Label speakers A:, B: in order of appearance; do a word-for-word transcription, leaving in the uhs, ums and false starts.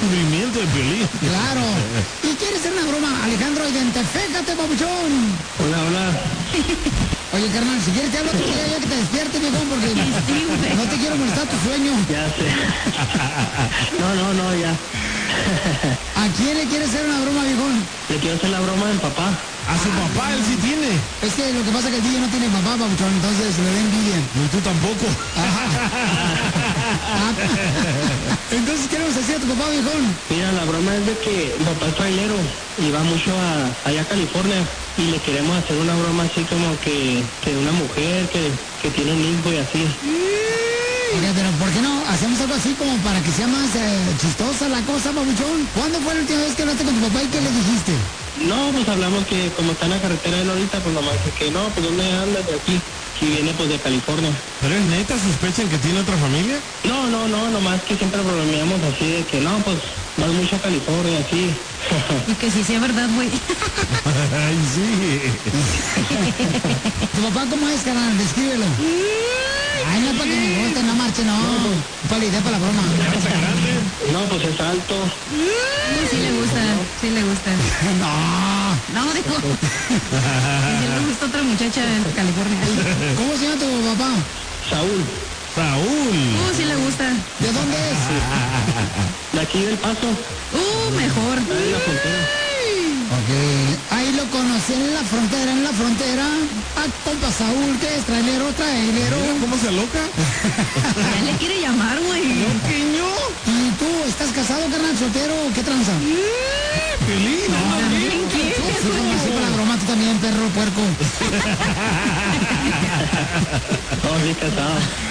A: descubrimiento de Piolín.
B: Claro. ¿Y quieres hacer una broma, Alejandro? Identifícate, papuchón.
C: Hola, hola.
B: Oye, carnal, si quieres te hablo otro día ya que te despiertes, viejón, porque
D: Sí, güey.
B: no te quiero molestar tu sueño.
C: Ya sé. No, no, no, ya.
B: ¿A quién le quieres hacer una broma, viejón?
C: Le quiero hacer la broma al papá.
A: A su papá, él sí tiene.
B: Es que lo que pasa es que el D J no tiene papá, papuchón, entonces le da envidia.
A: Y tú tampoco.
B: Entonces, ¿qué le vamos a decir a tu papá, viejón?
C: Mira, la broma es de que mi papá es trailero y va mucho a, allá a California y le queremos hacer una broma así como que, que una mujer que, que tiene un hijo y así.
B: Ok, pero ¿por qué no hacemos algo así como para que sea más eh, chistosa la cosa, papuchón? ¿Cuándo fue la última vez que hablaste con tu papá y qué le dijiste?
C: No, pues hablamos que como está en la carretera él ahorita, pues nomás que, que no, pues ¿dónde andas de aquí? Y viene pues de California.
A: ¿Pero es neta? ¿Sospechan que tiene otra familia?
C: No, no, no, nomás que siempre bromeamos así de que no, pues vas mucho a California, así.
D: Y que sí sea verdad, güey.
A: Ay, sí.
B: ¿Tu papá cómo es, carnal? Descríbelo. Ay, no, para que me guste, no marche, no. Para la idea, para la broma.
C: No, pues es alto.
D: Sí, sí le gusta, sí le gusta.
B: No.
D: No, dijo. Sí le gusta otra muchacha en California.
B: ¿Cómo se llama tu papá?
C: Saúl,
A: Saúl.
D: Uh, sí le gusta.
B: ¿De dónde es?
C: de aquí del Paso,
D: Uh, mejor.
C: está en la frontera.
B: Ok. Ahí lo conocí en la frontera, en la frontera. Ah, compa Saúl, ¿qué es? ¿Trailero, trailero?
A: Mira cómo se aloca.
D: Ya le quiere llamar, güey.
A: Pequeño.
B: ¿Y tú, estás casado, carnal, soltero o qué tranza?
A: Piolín.
D: También quiere,
B: Sí, como así para la broma, tú también, perro, puerco.
C: No, sí, casado.